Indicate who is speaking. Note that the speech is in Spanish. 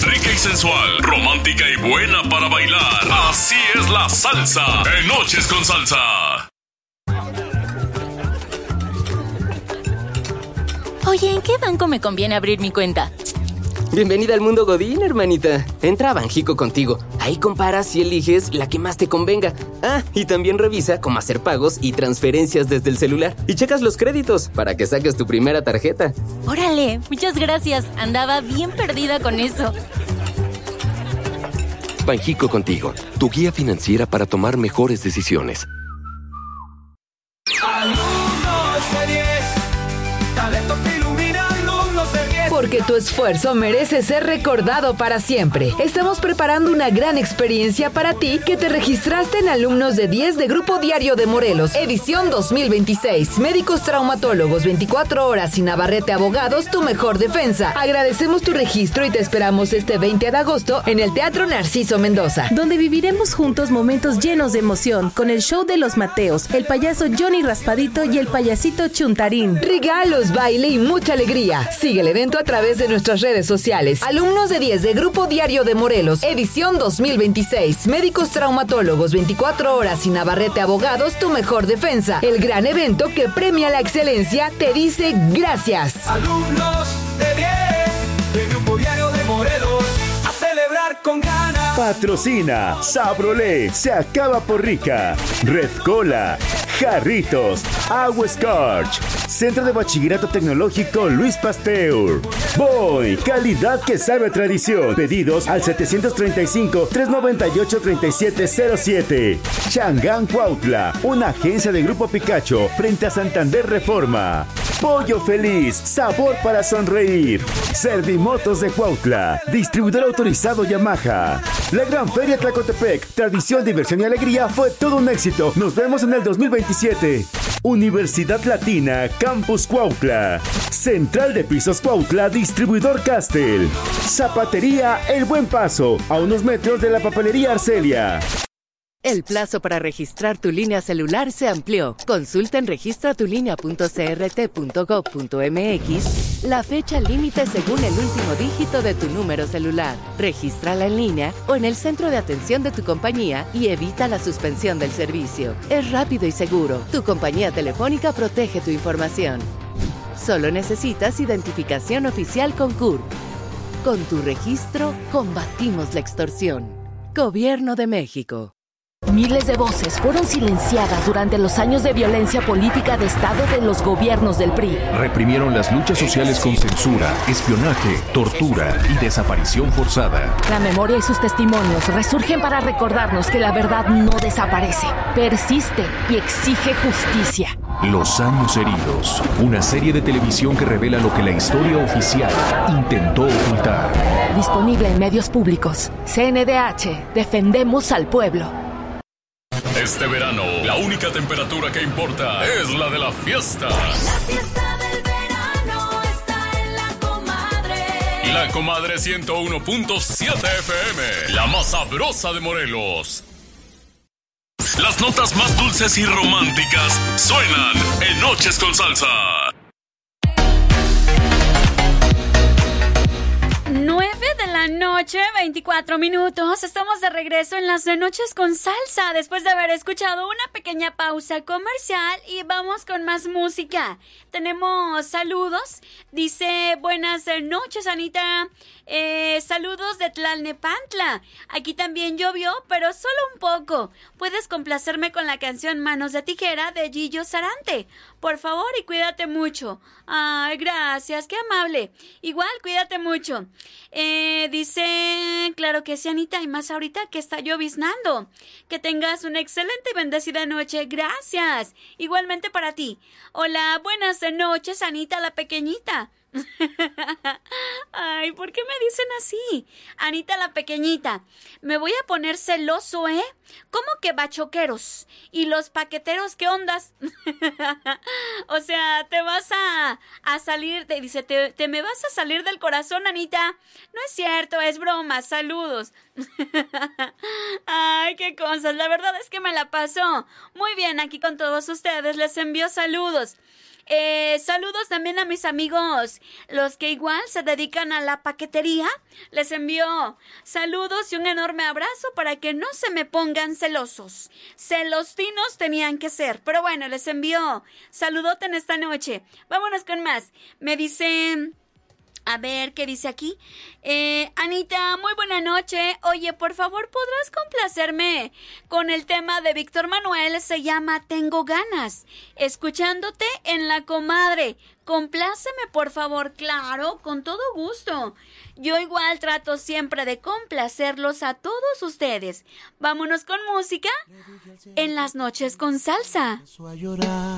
Speaker 1: Rica y sensual, romántica y buena para bailar. Así es la salsa en Noches con Salsa.
Speaker 2: Oye, ¿en qué banco me conviene abrir mi cuenta?
Speaker 3: Bienvenida al mundo Godín, hermanita. Entra a Banjico Contigo. Ahí comparas y eliges la que más te convenga. Ah, y también revisa cómo hacer pagos y transferencias desde el celular. Y checas los créditos para que saques tu primera tarjeta.
Speaker 2: ¡Órale! Muchas gracias. Andaba bien perdida con eso.
Speaker 4: Banjico Contigo, tu guía financiera para tomar mejores decisiones.
Speaker 5: Alumnos de 10, talento que ilumina, alumnos de 10.
Speaker 6: Porque tu esfuerzo merece ser recordado para siempre. Estamos preparando una gran experiencia para ti que te registraste en Alumnos de 10 de Grupo Diario de Morelos, edición 2026. Médicos traumatólogos, 24 horas y Navarrete Abogados, tu mejor defensa. Agradecemos tu registro y te esperamos este 20 de agosto en el Teatro Narciso Mendoza,
Speaker 7: donde viviremos juntos momentos llenos de emoción con el show de los Mateos, el payaso Johnny Raspadito y el payasito Chuntarín.
Speaker 6: Regalos, baile y mucha alegría. Sigue el evento a través de nuestras redes sociales. Alumnos de 10 de Grupo Diario de Morelos, edición 2026. Médicos traumatólogos, 24 horas y Navarrete Abogados, tu mejor defensa. El gran evento que premia la excelencia te dice gracias.
Speaker 5: Alumnos de 10 de Grupo Diario de Morelos, a celebrar con ganas.
Speaker 8: Patrocina Sabrolé, se acaba por rica. Red Cola, Jarritos, Agua Scorch, Centro de Bachillerato Tecnológico Luis Pasteur. Boy, calidad que sabe a tradición. Pedidos al 735-398-3707. Changán Cuautla, una agencia de Grupo Picacho frente a Santander Reforma. Pollo Feliz, sabor para sonreír. Servimotos de Cuautla, distribuidor autorizado Yamaha. La Gran Feria Tlacotepec, tradición, diversión y alegría, fue todo un éxito. Nos vemos en el 2027. Universidad Latina, Campus Cuautla. Central de Pisos Cuautla, distribuidor Castel. Zapatería El Buen Paso, a unos metros de la papelería Arcelia.
Speaker 9: El plazo para registrar tu línea celular se amplió. Consulta en registratulinea.crt.gov.mx la fecha límite según el último dígito de tu número celular. Regístrala en línea o en el centro de atención de tu compañía y evita la suspensión del servicio. Es rápido y seguro. Tu compañía telefónica protege tu información. Solo necesitas identificación oficial con CURP. Con tu registro, combatimos la extorsión. Gobierno de México.
Speaker 10: Miles de voces fueron silenciadas durante los años de violencia política de Estado de los gobiernos del PRI.
Speaker 11: Reprimieron las luchas sociales con censura, espionaje, tortura y desaparición forzada.
Speaker 10: La memoria y sus testimonios resurgen para recordarnos que la verdad no desaparece, persiste y exige justicia.
Speaker 11: Los años heridos, una serie de televisión que revela lo que la historia oficial intentó ocultar.
Speaker 10: Disponible en medios públicos. CNDH, defendemos al pueblo.
Speaker 1: Este verano, la única temperatura que importa es la de la fiesta.
Speaker 12: La fiesta del verano está en La Comadre.
Speaker 1: La Comadre 101.7 FM, la más sabrosa de Morelos. Las notas más dulces y románticas suenan en Noches con Salsa.
Speaker 13: 9 de la noche, 24 minutos. Estamos de regreso en las Noches con Salsa después de haber escuchado una pequeña pausa comercial y vamos con más música. Tenemos saludos. Dice, buenas noches, Anita. Saludos de Tlalnepantla. Aquí también llovió, pero solo un poco. Puedes complacerme con la canción Manos de Tijera de Gillo Sarante, por favor, y cuídate mucho. Ay, gracias, qué amable. Igual, cuídate mucho. Dice, claro que sí, Anita, y más ahorita que está lloviznando. Que tengas una excelente y bendecida noche. Gracias. Igualmente para ti. Hola, buenas noches, Anita la pequeñita. Ay, ¿por qué me dicen así? Anita la pequeñita, me voy a poner celoso, ¿eh? ¿Cómo que bachoqueros? ¿Y los paqueteros qué ondas? O sea, te vas a salir, dice, te me vas a salir del corazón, Anita. No es cierto, es broma, saludos. Ay, qué cosas, la verdad es que me la pasó muy bien aquí con todos ustedes, les envío saludos. Saludos también a mis amigos, los que igual se dedican a la paquetería. Les envío saludos y un enorme abrazo para que no se me pongan celosos. Celostinos tenían que ser, pero bueno, les envío saludote en esta noche. Vámonos con más. Me dicen... A ver, ¿qué dice aquí? Anita, muy buena noche. Oye, por favor, ¿podrás complacerme con el tema de Víctor Manuel? Se llama Tengo Ganas. Escuchándote en La Comadre. Compláceme, por favor. Claro, con todo gusto. Yo igual trato siempre de complacerlos a todos ustedes. Vámonos con música en las noches con salsa.